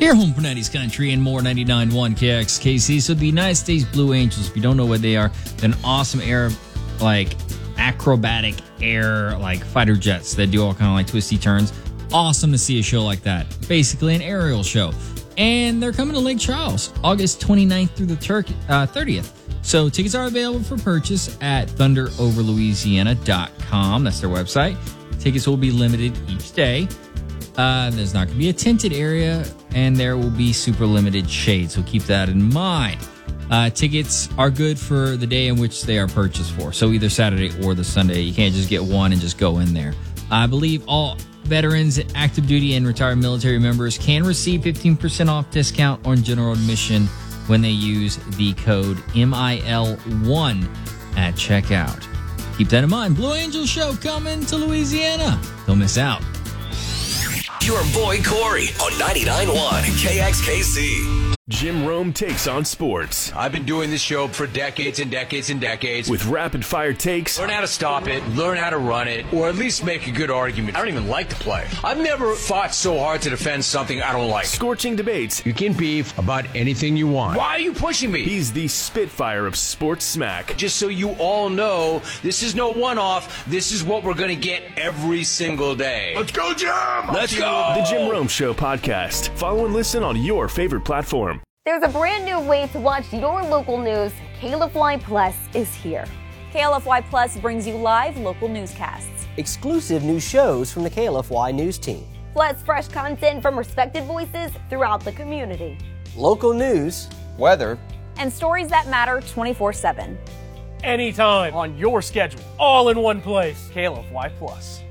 Here, home for 90s country and more 99.1 KXKC. So the United States Blue Angels, if you don't know what they are, they're an awesome air, like acrobatic air, like fighter jets that do all kind of like twisty turns. Awesome to see a show like that. Basically an aerial show. And they're coming to Lake Charles, August 29th through the 30th. So tickets are available for purchase at thunderoverlouisiana.com. That's their website. Tickets will be limited each day. There's not going to be a tinted area, and there will be super limited shade, so keep that in mind. Tickets are good for the day in which they are purchased for, so either Saturday or the Sunday. You can't just get one and just go in there. I believe all veterans, active duty, and retired military members can receive 15% off discount on general admission when they use the code MIL1 at checkout. Keep that in mind. Blue Angel Show coming to Louisiana. Don't miss out. Your boy Corey on 99.1 KXKC. Jim Rome takes on sports. I've been doing this show for decades and decades and decades. With rapid-fire takes. Learn how to stop it, learn how to run it, or at least make a good argument. I don't even like to play. I've never fought so hard to defend something I don't like. Scorching debates. You can beef about anything you want. Why are you pushing me? He's the Spitfire of sports smack. Just so you all know, this is no one-off. This is what we're going to get every single day. Let's go, Jim! Let's go! The Jim Rome Show podcast. Follow and listen on your favorite platform. There's a brand new way to watch your local news. KLFY Plus is here. KLFY Plus brings you live local newscasts, exclusive new shows from the KLFY news team, plus fresh content from respected voices throughout the community, local news, weather, and stories that matter 24/7. Anytime, on your schedule, all in one place. KLFY Plus.